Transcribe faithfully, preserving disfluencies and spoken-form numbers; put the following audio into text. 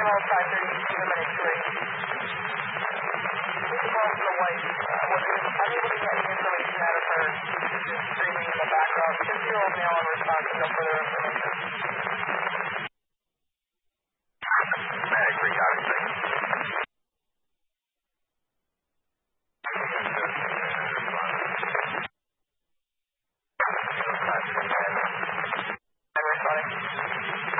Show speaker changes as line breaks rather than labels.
Emerald five thirty, you see them in two eight. Well, the wife uh, was unable to get any information out of her. She's just screaming in the background. fifty-year-old male unresponsive, no further information.